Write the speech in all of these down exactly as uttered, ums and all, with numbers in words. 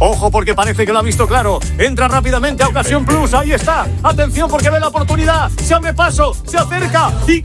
Ojo porque parece que lo ha visto claro. Entra rápidamente a Ocasión Plus. Ahí está. Atención porque ve la oportunidad. Se abre paso, se acerca y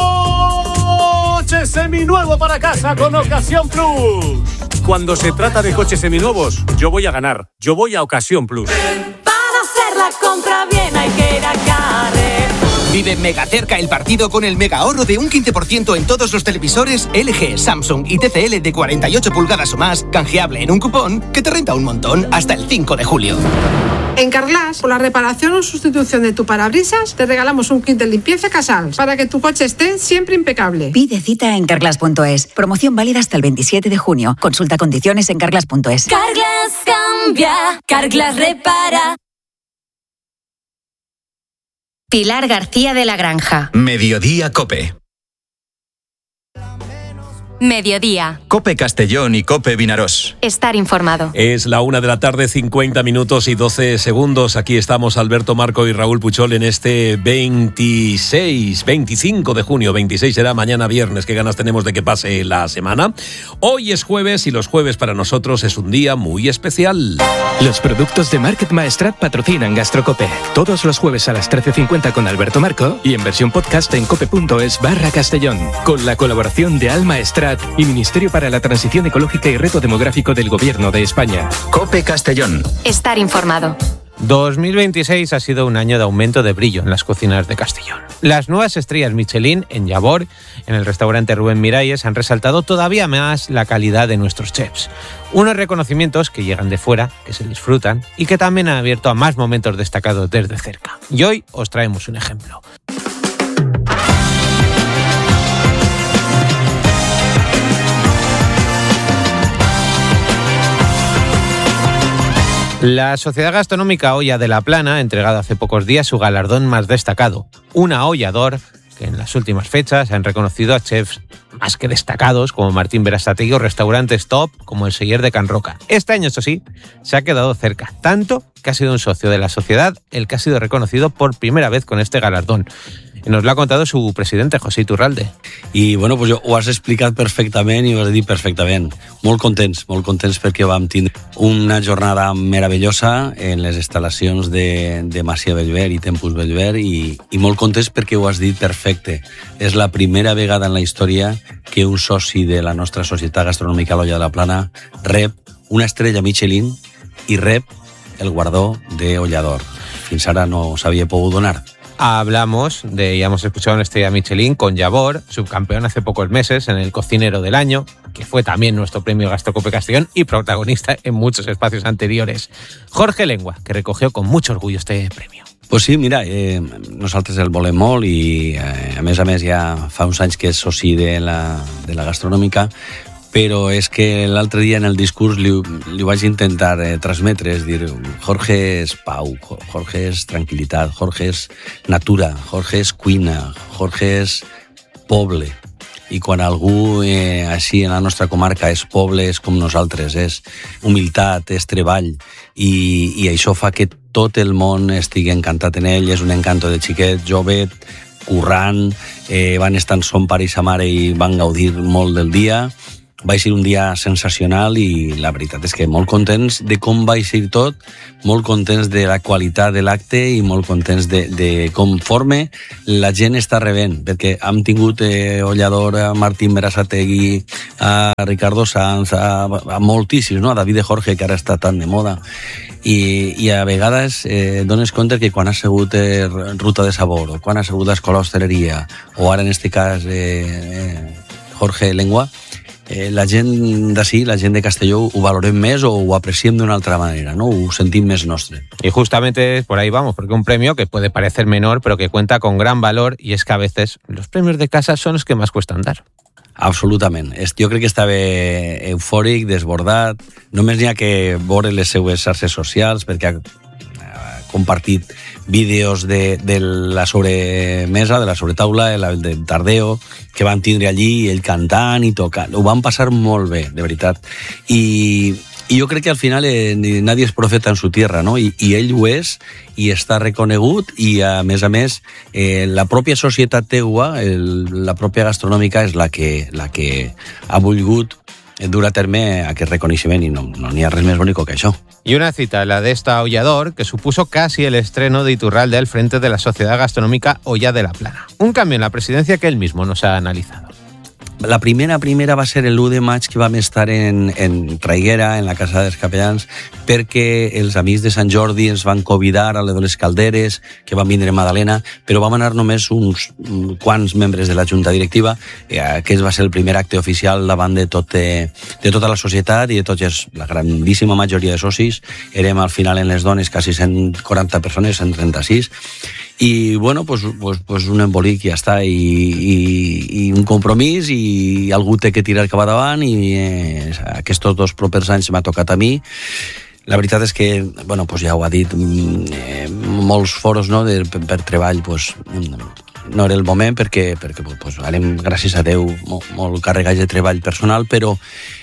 coche seminuevo para casa con Ocasión Plus. Cuando se trata de coches seminuevos, yo voy a ganar. Yo voy a Ocasión Plus. Para hacer la compra bien hay que ir a Carrer. Vive mega cerca el partido con el mega ahorro de un quince por ciento en todos los televisores L G, Samsung y T C L de cuarenta y ocho pulgadas o más, canjeable en un cupón que te renta un montón hasta el cinco de julio. En Carglass, por la reparación o sustitución de tu parabrisas, te regalamos un kit de limpieza Casals para que tu coche esté siempre impecable. Pide cita en carglass punto es. Promoción válida hasta el veintisiete de junio. Consulta condiciones en carglass punto es. Carglass cambia, Carglass repara. Pilar García de la Granja. Mediodía Cope. Mediodía. Cope Castellón y Cope Vinarós. Estar informado. Es la una de la tarde, cincuenta minutos y doce segundos. Aquí estamos Alberto Marco y Raúl Puchol en este veintiséis, veinticinco de junio. veintiséis será mañana viernes. Qué ganas tenemos de que pase la semana. Hoy es jueves y los jueves para nosotros es un día muy especial. Los productos de Market Maestrat patrocinan Gastrocope. Todos los jueves a las trece cincuenta con Alberto Marco y en versión podcast en cope.es barra Castellón. Con la colaboración de Al Maestrat y Ministerio para la Transición Ecológica y Reto Demográfico del Gobierno de España. Cope Castellón. Estar informado. dos mil veintiséis ha sido un año de aumento de brillo en las cocinas de Castellón. Las nuevas estrellas Michelin en Yabor, en el restaurante Rubén Miralles, han resaltado todavía más la calidad de nuestros chefs. Unos reconocimientos que llegan de fuera, que se disfrutan y que también han abierto a más momentos destacados desde cerca. Y hoy os traemos un ejemplo. La Sociedad Gastronómica Olla de la Plana ha entregado hace pocos días su galardón más destacado, una Olla d'Or, que en las últimas fechas han reconocido a chefs más que destacados como Martín Berasategui o restaurantes top como el Seller de Can Roca. Este año, eso sí, se ha quedado cerca, tanto que ha sido un socio de la sociedad el que ha sido reconocido por primera vez con este galardón. I nos l'ha contat su presidente, José Iturralde. I, bueno, pues ho has explicat perfectament i ho has dit perfectament. Molt contents, molt contents perquè vam tindre una jornada meravellosa en les instal·lacions de, de Masia Bellver i Tempus Bellver i, i molt contents perquè ho has dit perfecte. És la primera vegada en la història que un soci de la nostra Societat Gastronòmica L'Olla de la Plana rep una estrella Michelin i rep el guardó de Olla d'Or. Fins ara no s'havia pogut donar. Hablamos de, ya hemos escuchado una estrella Michelin con Yabor, subcampeón hace pocos meses en el Cocinero del Año, que fue también nuestro premio Gastrocope Castellón y protagonista en muchos espacios anteriores. Jorge Lengua, que recogió con mucho orgullo este premio. Pues sí, mira, eh, nosaltres el volem molt i eh, a més a més ja fa uns anys que és soci de la, de la gastronòmica, però és que l'altre dia en el discurs li, li vaig intentar eh, transmetre, és dir, Jorge és pau, Jorge és tranquil·litat, Jorge és natura, Jorge és cuina, Jorge és poble. I quan algú eh, així en la nostra comarca és poble, és com nosaltres, és humilitat, és treball, i, i això fa que tot el món estigui encantat en ell, és un encanto de xiquet, jove, currant, eh, van estar en son pare i sa mare i van gaudir molt del dia. Va ser un dia sensacional i la veritat és que molt contents de com va ser tot, molt contents de la qualitat de l'acte i molt contents de, de conforme la gent està rebent, perquè hem tingut eh, Olla d'Or a Martín Berasategui, a Ricardo Sanz, a, a moltíssims, no? A David de Jorge, que ara està tan de moda. I, i a vegades eh, dones compte que quan ha sigut eh, Ruta de Sabor o quan ha sigut Escola Hostaleria o ara en este cas eh, eh, Jorge Lengua, Eh, la gent d'ací, la gent de Castelló, ho valorem més o ho apreciem d'una altra manera, ¿no? Ho sentim més nostre. Y justamente por ahí vamos, porque un premio que puede parecer menor, pero que cuenta con gran valor, y es que a veces los premios de casa son los que más cuestan dar. Absolutament. Jo crec que estava eufòric, desbordat. Només n'hi ha que veure les seues xarxes socials, perquè ha compartit vídeos de, de la sobremesa, de la sobretaula, el de Tardeo, que van tindre allí, ell cantant i tocant. Ho van passar molt bé, de veritat. I, i jo crec que al final eh, nadie és profeta en su tierra, no? I, i ell ho és, i està reconegut, i a més a més, eh, la pròpia societat teua, el, la pròpia gastronòmica, és la que, la que ha volgut dur a terme aquest reconeixement i no n'hi no ha res més bonic que això. Y una cita, la de esta Ollador, que supuso casi el estreno de Iturralde al frente de la Sociedad Gastronómica Olla de la Plana. Un cambio en la presidencia que él mismo nos ha analizado. La primera primera va ser l'u de maig que vam estar en, en Traiguera, en la Casa dels Capellans, perquè els amics de Sant Jordi ens van convidar a les Calderes, que van vindre a Madalena, però vam anar només uns quants membres de la Junta Directiva. Aquest va ser el primer acte oficial davant de, tot, de, de tota la societat i de tots, la grandíssima majoria de socis. Érem al final en les dones quasi cent quaranta persones, cent trenta-sis, i bueno, pues, pues, pues un embolic i ja està, i, i, i un compromís, i algú té que tirar cap davant, i eh, aquests dos propers anys m'ha tocat a mi. La veritat és que, bueno, pues ja ho ha dit, eh, molts foros, no, de, per, per treball, pues, no era el moment perquè, perquè pues, anem, gràcies a Déu, molt, molt carregats de treball personal, però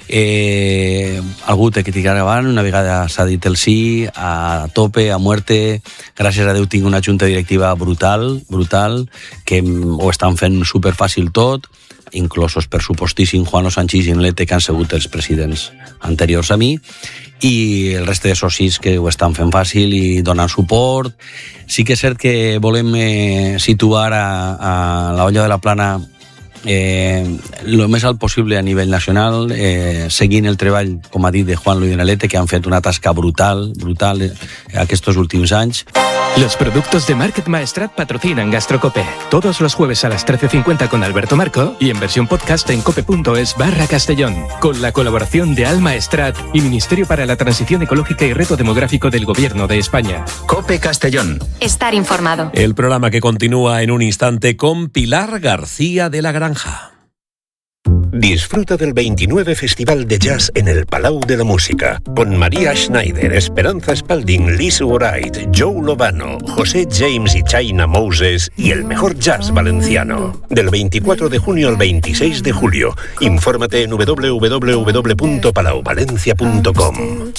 eh, algú té que tirar avant. Una vegada s'ha dit el sí, a tope, a muerte. Gràcies a Déu tinc una junta directiva brutal, brutal, que ho estan fent superfàcil tot, inclosos per supostíssim Juan Sanchís i Nlete, que han sigut els presidents anteriors a mi, i el reste de socis que ho estan fent fàcil i donant suport. Sí que és cert que volem eh, situar a, a la Olla de la Plana eh, el més alt possible a nivell nacional, eh, seguint el treball, com ha dit, de Juan Luis Nlete, que han fet una tasca brutal, brutal eh, aquests últims anys. Los productos de Market Maestrat patrocinan Gastrocope. Todos los jueves a las trece cincuenta con Alberto Marco y en versión podcast en cope.es barra Castellón. Con la colaboración de Alma Estrat y Ministerio para la Transición Ecológica y Reto Demográfico del Gobierno de España. Cope Castellón. Estar informado. El programa que continúa en un instante con Pilar García de la Granja. Disfruta del veintinueve Festival de Jazz en el Palau de la Música, con María Schneider, Esperanza Spalding, Liz Wright, Joe Lovano, José James y China Moses y el mejor jazz valenciano. Del veinticuatro de junio al veintiséis de julio. Infórmate en doble u doble u doble u punto palau valencia punto com.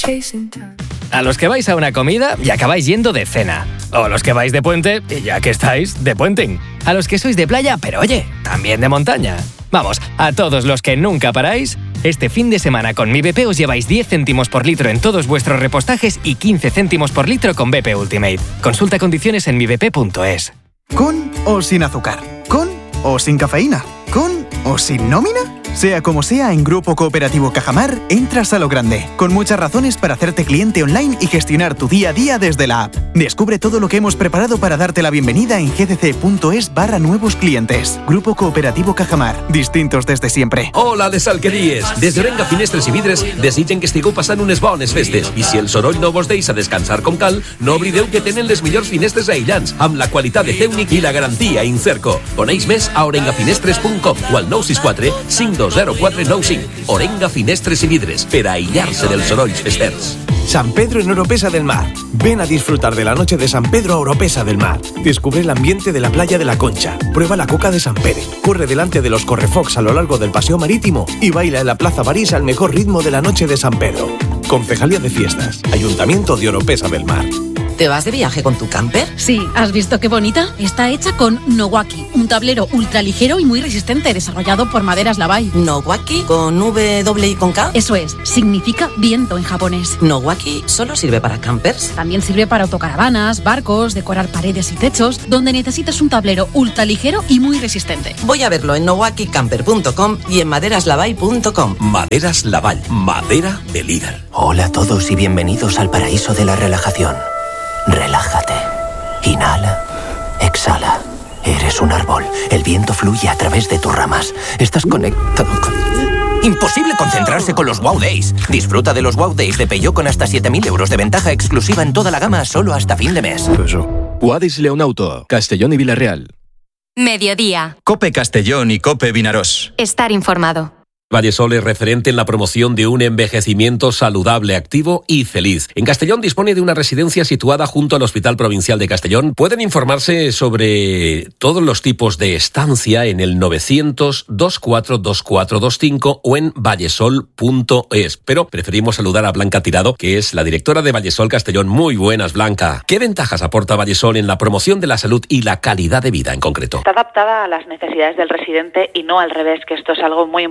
A los que vais a una comida y acabáis yendo de cena. O a los que vais de puente y ya que estáis, de puenting. A los que sois de playa, pero oye, también de montaña. Vamos, a todos los que nunca paráis, este fin de semana con Mi B P os lleváis diez céntimos por litro en todos vuestros repostajes y quince céntimos por litro con B P Ultimate. Consulta condiciones en mi b p punto es. ¿Con o sin azúcar? ¿Con o sin cafeína? ¿Con o sin nómina? Sea como sea, en Grupo Cooperativo Cajamar entras a lo grande, con muchas razones para hacerte cliente online y gestionar tu día a día desde la app. Descubre todo lo que hemos preparado para darte la bienvenida en gdc.es barra nuevos clientes. Grupo Cooperativo Cajamar, distintos desde siempre. Hola, les alqueries! Des de Orenga Finestres i Vidres desitgen que estigueu passant unes bones festes i si el soroll no vos deixa descansar com cal, no oblideu que tenen les millors finestres aïllants amb la qualitat de Cèunic i la garantia Incerco. Coneix més a orengafinestres punt com o al nou sis quatre cinc dos zero quatre nou cinc. Orenga Finestres i Vidres, per a aïllar-se dels sorolls festers. San Pedro en Oropesa del Mar. Ven a disfrutar de la noche de San Pedro a Oropesa del Mar. Descubre el ambiente de la playa de la Concha. Prueba la coca de San Pere. Corre delante de los correfocs a lo largo del paseo marítimo y baila en la Plaza París al mejor ritmo de la noche de San Pedro. Concejalía de Fiestas. Ayuntamiento de Oropesa del Mar. ¿Te vas de viaje con tu camper? Sí, ¿has visto qué bonita? Está hecha con Nowaki, un tablero ultraligero y muy resistente, desarrollado por Maderas Lavai. ¿Nowaki? ¿Con W, doble I con K? Eso es, significa viento en japonés. ¿Nowaki solo sirve para campers? También sirve para autocaravanas, barcos, decorar paredes y techos, donde necesitas un tablero ultraligero y muy resistente. Voy a verlo en nowaki camper punto com y en maderas lavai punto com. Maderas Lavai, madera de líder. Hola a todos y bienvenidos al paraíso de la relajación. Relájate. Inhala. Exhala. Eres un árbol. El viento fluye a través de tus ramas. Estás conectado con... Imposible concentrarse con los Wow Days. Disfruta de los Wow Days de Peugeot con hasta siete mil euros de ventaja exclusiva en toda la gama solo hasta fin de mes. Wow Days Leonauto, Castellón y Villarreal. Mediodía. Cope Castellón y Cope Vinarós. Estar informado. Vallesol es referente en la promoción de un envejecimiento saludable, activo y feliz. En Castellón dispone de una residencia situada junto al Hospital Provincial de Castellón. Pueden informarse sobre todos los tipos de estancia en el novecientos dos cuatro dos cuatro dos cinco o en vallesol punto es. Pero preferimos saludar a Blanca Tirado, que es la directora de Vallesol Castellón. Muy buenas, Blanca. ¿Qué ventajas aporta Vallesol en la promoción de la salud y la calidad de vida en concreto? Está adaptada a las necesidades del residente y no al revés, que esto es algo muy importante para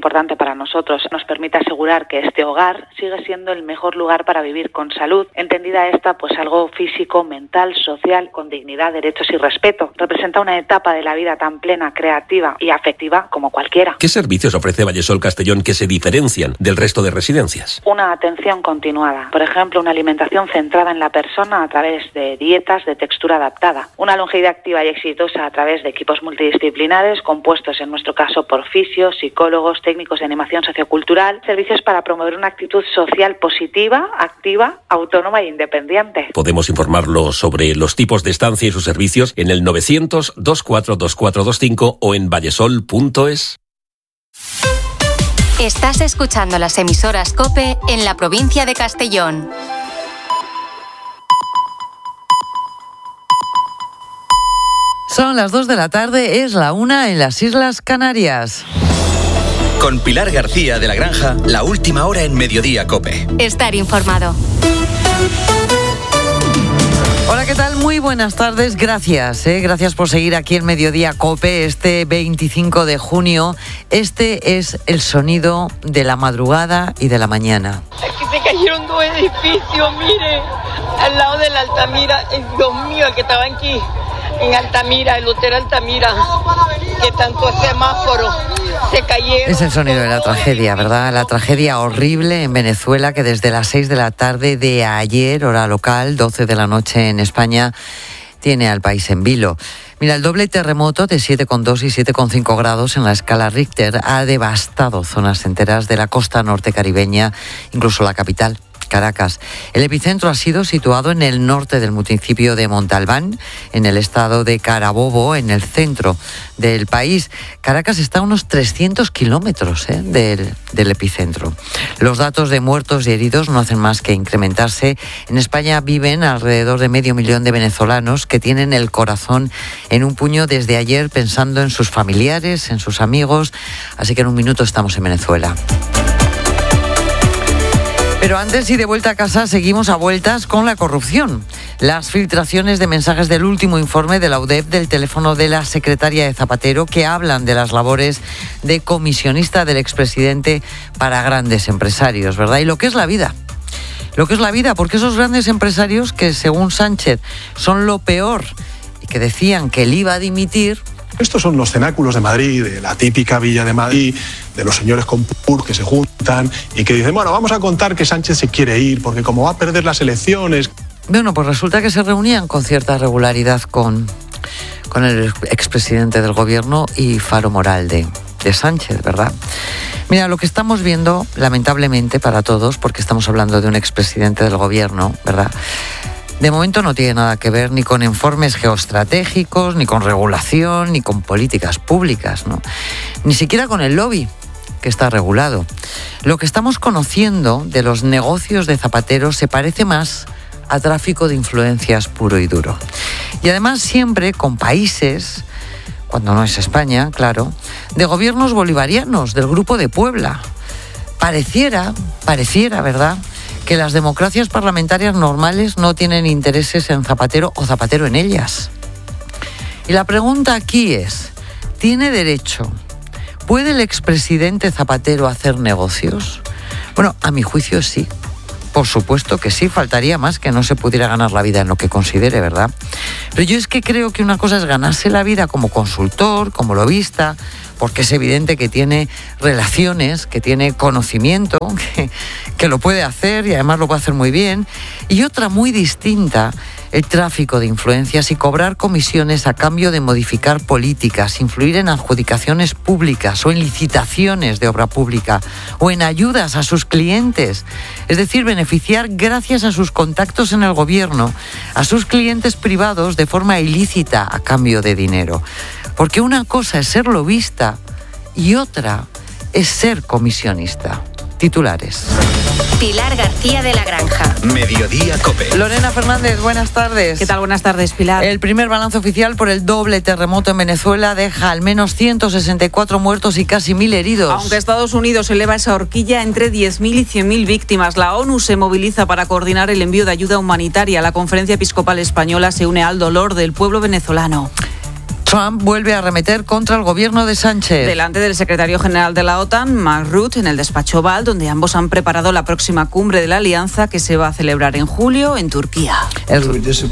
para nosotros nos permite asegurar que este hogar sigue siendo el mejor lugar para vivir con salud, entendida esta pues algo físico, mental, social, con dignidad, derechos y respeto. Representa una etapa de la vida tan plena, creativa y afectiva como cualquiera. ¿Qué servicios ofrece Vallesol Castellón que se diferencian del resto de residencias? Una atención continuada, por ejemplo, una alimentación centrada en la persona a través de dietas de textura adaptada, una longevidad activa y exitosa a través de equipos multidisciplinares compuestos en nuestro caso por fisios, psicólogos, técnicos de animación sociocultural, servicios para promover una actitud social positiva, activa, autónoma e independiente. Podemos informarlo sobre los tipos de estancia y sus servicios en el novecientos, veinticuatro, veinticuatro veinticinco o en vallesol punto es. Estás escuchando las emisoras COPE en la provincia de Castellón. Son las dos de la tarde, es la una en las Islas Canarias. Con Pilar García de la Granja, la última hora en Mediodía COPE. Estar informado. Hola, ¿qué tal? Muy buenas tardes, gracias, ¿eh? Gracias por seguir aquí en Mediodía COPE este veinticinco de junio. Este es el sonido de la madrugada y de la mañana. Aquí se cayeron dos edificios, mire, al lado de la Altamira, Dios mío, el que estaba aquí, en Altamira, el hotel Altamira, que tanto semáforo se cayeron. Es el sonido de la tragedia, ¿verdad? La tragedia horrible en Venezuela que desde las seis de la tarde de ayer, hora local, doce de la noche en España, tiene al país en vilo. Mira, el doble terremoto de siete coma dos y siete coma cinco grados en la escala Richter ha devastado zonas enteras de la costa norte caribeña, incluso la capital, Caracas. El epicentro ha sido situado en el norte del municipio de Montalbán, en el estado de Carabobo, en el centro del país. Caracas está a unos trescientos kilómetros ¿eh? del, del epicentro. Los datos de muertos y heridos no hacen más que incrementarse. En España viven alrededor de medio millón de venezolanos que tienen el corazón en un puño desde ayer pensando en sus familiares, en sus amigos. Así que en un minuto estamos en Venezuela. Pero antes y de vuelta a casa seguimos a vueltas con la corrupción. Las filtraciones de mensajes del último informe de la U D E P del teléfono de la secretaria de Zapatero que hablan de las labores de comisionista del expresidente para grandes empresarios, ¿verdad? Y lo que es la vida. Lo que es la vida, porque esos grandes empresarios que según Sánchez son lo peor y que decían que él iba a dimitir. Estos son los cenáculos de Madrid, de la típica Villa de Madrid, de los señores con pur que se juntan y que dicen, bueno, vamos a contar que Sánchez se quiere ir porque como va a perder las elecciones. Bueno, pues resulta que se reunían con cierta regularidad con, con el expresidente del gobierno y faro moral de, de Sánchez, ¿verdad? Mira, lo que estamos viendo, lamentablemente para todos, porque estamos hablando de un expresidente del gobierno, ¿verdad?, de momento no tiene nada que ver ni con informes geoestratégicos, ni con regulación, ni con políticas públicas, ¿no? Ni siquiera con el lobby, que está regulado. Lo que estamos conociendo de los negocios de Zapatero se parece más a tráfico de influencias puro y duro. Y además siempre con países, cuando no es España, claro, de gobiernos bolivarianos, del Grupo de Puebla. Pareciera, pareciera, ¿verdad?, que las democracias parlamentarias normales no tienen intereses en Zapatero o Zapatero en ellas. Y la pregunta aquí es, ¿tiene derecho? ¿Puede el expresidente Zapatero hacer negocios? Bueno, a mi juicio sí. Por supuesto que sí, faltaría más que no se pudiera ganar la vida en lo que considere, ¿verdad? Pero yo es que creo que una cosa es ganarse la vida como consultor, como lobista, porque es evidente que tiene relaciones, que tiene conocimiento, que, que lo puede hacer y además lo puede hacer muy bien. Y otra muy distinta, el tráfico de influencias y cobrar comisiones a cambio de modificar políticas, influir en adjudicaciones públicas o en licitaciones de obra pública o en ayudas a sus clientes. Es decir, beneficiar gracias a sus contactos en el gobierno a sus clientes privados de forma ilícita a cambio de dinero. Porque una cosa es ser lobista y otra es ser comisionista. Titulares. Pilar García de la Granja. Mediodía COPE. Lorena Fernández, buenas tardes. ¿Qué tal? Buenas tardes, Pilar. El primer balance oficial por el doble terremoto en Venezuela deja al menos ciento sesenta y cuatro muertos y casi mil heridos. Aunque Estados Unidos eleva esa horquilla entre diez mil y cien mil víctimas, la ONU se moviliza para coordinar el envío de ayuda humanitaria. La Conferencia Episcopal Española se une al dolor del pueblo venezolano. Trump vuelve a arremeter contra el gobierno de Sánchez. Delante del secretario general de la OTAN, Mark Rutte, en el despacho Oval, donde ambos han preparado la próxima cumbre de la alianza que se va a celebrar en julio en Turquía. El...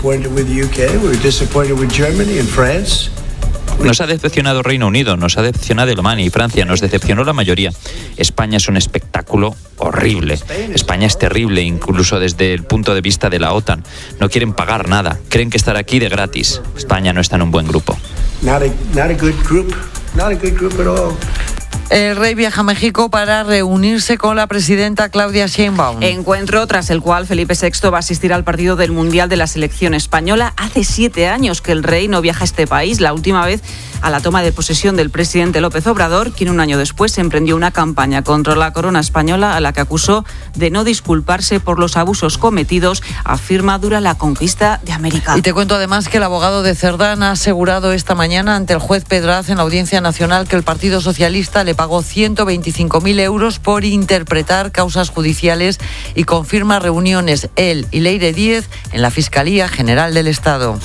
Nos ha decepcionado Reino Unido, nos ha decepcionado Alemania y Francia, nos decepcionó la mayoría. España es un espectáculo horrible. España es terrible, incluso desde el punto de vista de la OTAN. No quieren pagar nada, creen que estar aquí de gratis. España no está en un buen grupo. Not a, not a good group, not a good group at all. El rey viaja a México para reunirse con la presidenta Claudia Sheinbaum. Encuentro tras el cual Felipe sexto va a asistir al partido del Mundial de la selección española. Hace siete años que el rey no viaja a este país, la última vez a la toma de posesión del presidente López Obrador, quien un año después emprendió una campaña contra la corona española a la que acusó de no disculparse por los abusos cometidos, afirma, durante la conquista de América. Y te cuento además que el abogado de Cerdán ha asegurado esta mañana ante el juez Pedraz en la Audiencia Nacional que el Partido Socialista le pagó ciento veinticinco mil euros por interpretar causas judiciales y confirma reuniones él y Leire Díez en la Fiscalía General del Estado.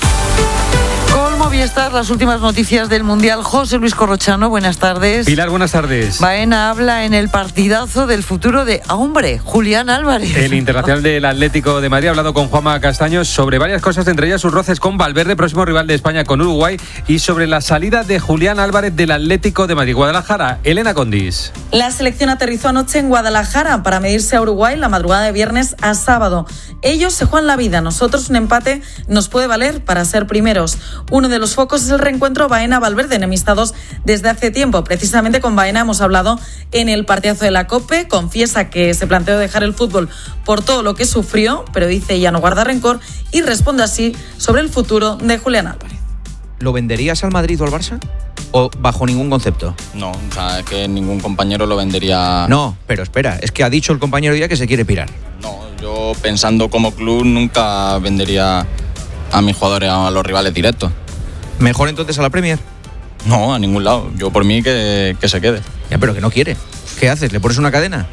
Con Movistar, las últimas noticias del Mundial. José Luis Corrochano, buenas tardes. Pilar, buenas tardes. Baena habla en el partidazo del futuro de, ah, hombre, Julián Álvarez. El internacional del Atlético de Madrid ha hablado con Juanma Castaño sobre varias cosas, entre ellas sus roces con Valverde, próximo rival de España con Uruguay, y sobre la salida de Julián Álvarez del Atlético de Madrid. Guadalajara, Elena Condis. La selección aterrizó anoche en Guadalajara para medirse a Uruguay la madrugada de viernes a sábado. Ellos se juegan la vida, nosotros un empate nos puede valer para ser primeros. Uno de los focos es el reencuentro Baena-Valverde, enemistados desde hace tiempo. Precisamente con Baena hemos hablado en el partidazo de la COPE. Confiesa que se planteó dejar el fútbol por todo lo que sufrió, pero dice ya no guarda rencor y responde así sobre el futuro de Julián Álvarez. ¿Lo venderías al Madrid o al Barça? ¿O bajo ningún concepto? No, o sea, es que ningún compañero lo vendería... No, pero espera, es que ha dicho el compañero ya que se quiere pirar. No, yo pensando como club nunca vendería a mis jugadores a los rivales directos. ¿Mejor entonces a la Premier? No, a ningún lado. Yo por mí que, que se quede. Ya, pero que no quiere. ¿Qué haces? ¿Le pones una cadena?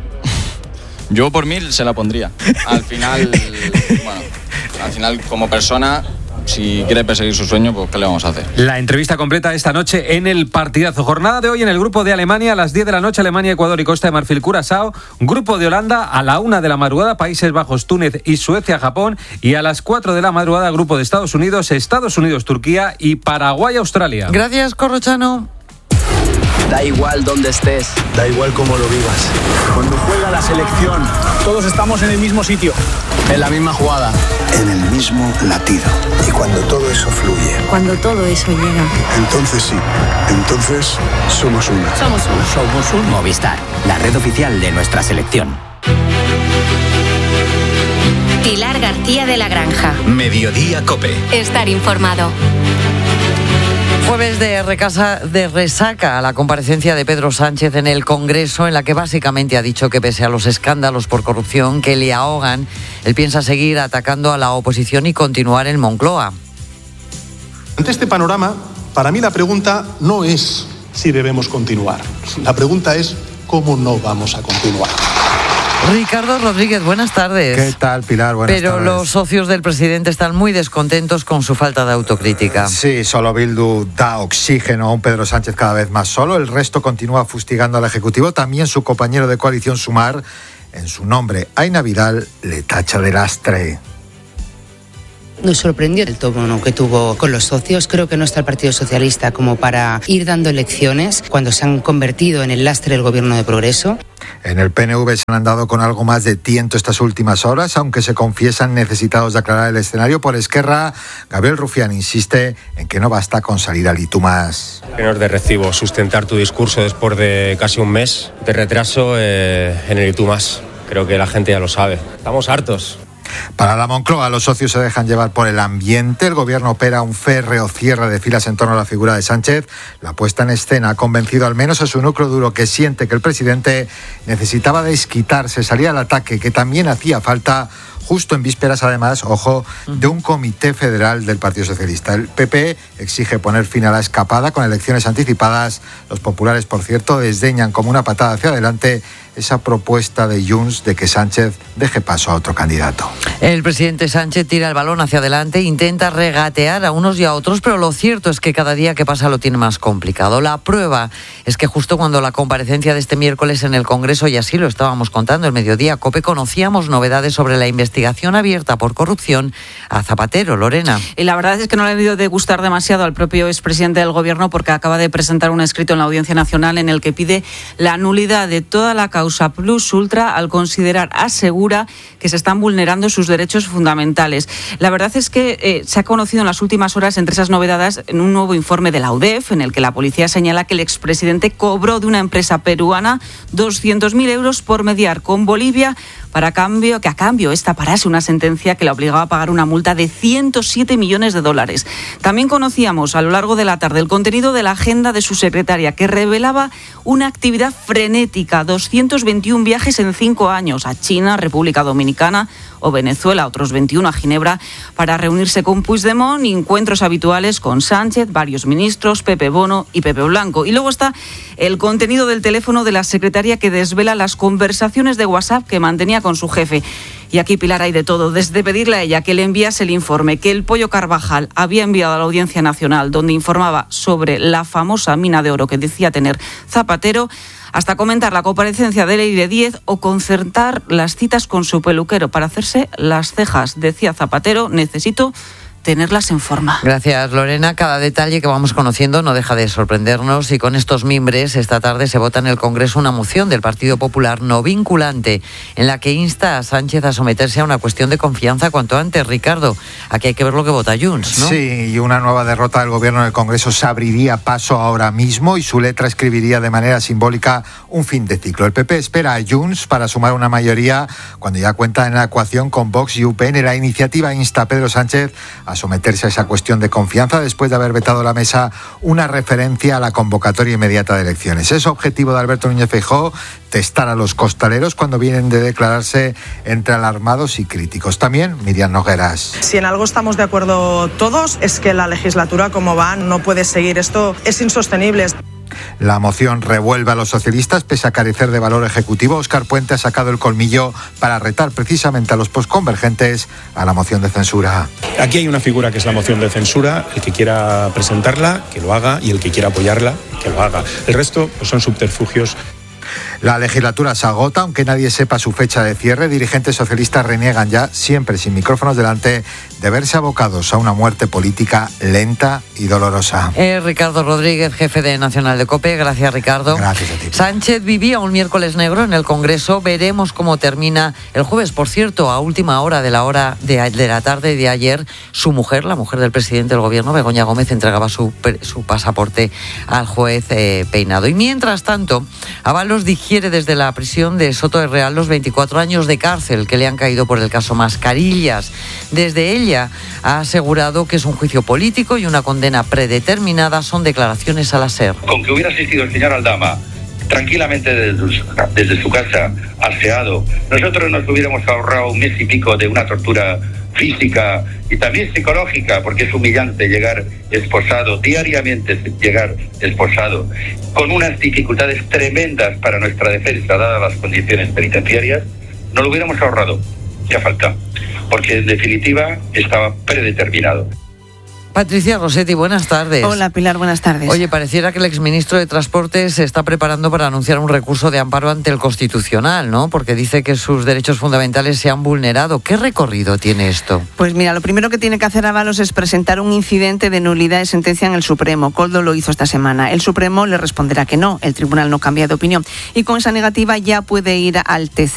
Yo por mí se la pondría. Al final, bueno, al final como persona... Si quiere perseguir su sueño, pues ¿qué le vamos a hacer? La entrevista completa esta noche en el partidazo. Jornada de hoy en el grupo de Alemania a las diez de la noche, Alemania, Ecuador y Costa de Marfil, Curazao. Grupo de Holanda a la una de la madrugada, Países Bajos, Túnez y Suecia, Japón. Y a las cuatro de la madrugada, grupo de Estados Unidos, Estados Unidos, Turquía y Paraguay, Australia. Gracias, Corrochano. Da igual dónde estés, da igual cómo lo vivas. Cuando juega la selección, todos estamos en el mismo sitio, en la misma jugada, en el mismo latido. Y cuando todo eso fluye, cuando todo eso llega, entonces sí, entonces somos uno. Somos uno. Somos un Movistar, la red oficial de nuestra selección. Pilar García de la Granja. Mediodía COPE. Estar informado. Jueves de, recasa, de resaca a la comparecencia de Pedro Sánchez en el Congreso, en la que básicamente ha dicho que pese a los escándalos por corrupción que le ahogan, él piensa seguir atacando a la oposición y continuar en Moncloa. Ante este panorama, para mí la pregunta no es si debemos continuar. La pregunta es cómo no vamos a continuar. Ricardo Rodríguez, buenas tardes. ¿Qué tal, Pilar? Buenas Pero tardes. Los socios del presidente están muy descontentos con su falta de autocrítica. Sí, solo Bildu da oxígeno a un Pedro Sánchez cada vez más solo. El resto continúa fustigando al Ejecutivo. También su compañero de coalición Sumar, en su nombre, Aina Vidal, le tacha de lastre. Nos sorprendió el tono que tuvo con los socios. Creo que no está el Partido Socialista como para ir dando lecciones cuando se han convertido en el lastre del gobierno de progreso. En el P N V se han andado con algo más de tiento estas últimas horas, aunque se confiesan necesitados de aclarar el escenario. Por Esquerra, Gabriel Rufián insiste en que no basta con salir al y tú más. No es de recibo sustentar tu discurso después de casi un mes de retraso eh, en el y tú más. Creo que la gente ya lo sabe. Estamos hartos. Para la Moncloa, los socios se dejan llevar por el ambiente. El gobierno opera un férreo cierre de filas en torno a la figura de Sánchez. La puesta en escena ha convencido al menos a su núcleo duro, que siente que el presidente necesitaba desquitarse, salir al ataque, que también hacía falta, justo en vísperas, además, ojo, de un comité federal del Partido Socialista. El P P exige poner fin a la escapada con elecciones anticipadas. Los populares, por cierto, desdeñan como una patada hacia adelante esa propuesta de Junts de que Sánchez deje paso a otro candidato. El presidente Sánchez tira el balón hacia adelante, intenta regatear a unos y a otros, pero lo cierto es que cada día que pasa lo tiene más complicado. La prueba es que justo cuando la comparecencia de este miércoles en el Congreso, y así lo estábamos contando el mediodía, COPE, conocíamos novedades sobre la investigación abierta por corrupción a Zapatero. Lorena. Y la verdad es que no le ha debido de gustar demasiado al propio expresidente del Gobierno, porque acaba de presentar un escrito en la Audiencia Nacional en el que pide la nulidad de toda la causa plus ultra al considerar, asegura, que se están vulnerando sus derechos fundamentales. La verdad es que eh, se ha conocido en las últimas horas, entre esas novedades, en un nuevo informe de la U D E F, en el que la policía señala que el expresidente cobró de una empresa peruana doscientos mil euros por mediar con Bolivia para cambio, que a cambio esta parase una sentencia que la obligaba a pagar una multa de ciento siete millones de dólares. También conocíamos a lo largo de la tarde el contenido de la agenda de su secretaria, que revelaba una actividad frenética, doscientos veintiún viajes en cinco años a China, República Dominicana o Venezuela, otros veintiuno a Ginebra, para reunirse con Puigdemont, y encuentros habituales con Sánchez, varios ministros, Pepe Bono y Pepe Blanco. Y luego está el contenido del teléfono de la secretaria, que desvela las conversaciones de WhatsApp que mantenía con su jefe. Y aquí, Pilar, hay de todo, desde pedirle a ella que le enviase el informe que el Pollo Carvajal había enviado a la Audiencia Nacional, donde informaba sobre la famosa mina de oro que decía tener Zapatero, hasta comentar la comparecencia de Leire Díez o concertar las citas con su peluquero para hacerse las cejas. Decía Zapatero: necesito tenerlas en forma. Gracias, Lorena. Cada detalle que vamos conociendo no deja de sorprendernos, y con estos mimbres esta tarde se vota en el Congreso una moción del Partido Popular no vinculante en la que insta a Sánchez a someterse a una cuestión de confianza cuanto antes. Ricardo, aquí hay que ver lo que vota Junts, ¿no? Sí, y una nueva derrota del Gobierno en el Congreso se abriría paso ahora mismo, y su letra escribiría de manera simbólica un fin de ciclo. El P P espera a Junts para sumar una mayoría cuando ya cuenta en la ecuación con Vox y U P N. La iniciativa insta a Pedro Sánchez a someterse a esa cuestión de confianza después de haber vetado la mesa una referencia a la convocatoria inmediata de elecciones. Es objetivo de Alberto Núñez Feijóo testar a los costaleros cuando vienen de declararse entre alarmados y críticos. También Miriam Nogueras. Si en algo estamos de acuerdo todos es que la legislatura como va no puede seguir. Esto es insostenible. La moción revuelve a los socialistas pese a carecer de valor ejecutivo. Óscar Puente ha sacado el colmillo para retar precisamente a los posconvergentes a la moción de censura. Aquí hay una figura que es la moción de censura. El que quiera presentarla, que lo haga, y el que quiera apoyarla, que lo haga. El resto pues, son subterfugios. La legislatura se agota, aunque nadie sepa su fecha de cierre. Dirigentes socialistas reniegan ya, siempre sin micrófonos delante, de verse abocados a una muerte política lenta y dolorosa. Eh, Ricardo Rodríguez, jefe de Nacional de COPE. Gracias, Ricardo. Gracias a ti. Sánchez vivía un miércoles negro en el Congreso. Veremos cómo termina el jueves. Por cierto, a última hora de la hora de, de la tarde de ayer, su mujer, la mujer del presidente del Gobierno, Begoña Gómez, entregaba su, su pasaporte al juez eh, Peinado. Y mientras tanto, Ábalos digiere desde la prisión de Soto de Real los veinticuatro años de cárcel que le han caído por el caso Mascarillas. Desde ella ha asegurado que es un juicio político y una condena predeterminada. Son declaraciones a la SER. Con que hubiera asistido el señor Aldama tranquilamente desde, desde su casa, aseado, nosotros nos hubiéramos ahorrado un mes y pico de una tortura física y también psicológica, porque es humillante llegar esposado, diariamente llegar esposado, con unas dificultades tremendas para nuestra defensa, dadas las condiciones penitenciarias. No lo hubiéramos ahorrado, ya falta, porque en definitiva estaba predeterminado. Patricia Rossetti, buenas tardes. Hola, Pilar, buenas tardes. Oye, pareciera que el exministro de Transportes se está preparando para anunciar un recurso de amparo ante el Constitucional, ¿no? Porque dice que sus derechos fundamentales se han vulnerado. ¿Qué recorrido tiene esto? Pues mira, lo primero que tiene que hacer Ábalos es presentar un incidente de nulidad de sentencia en el Supremo. Koldo lo hizo esta semana. El Supremo le responderá que no. El tribunal no cambia de opinión. Y con esa negativa ya puede ir al T C.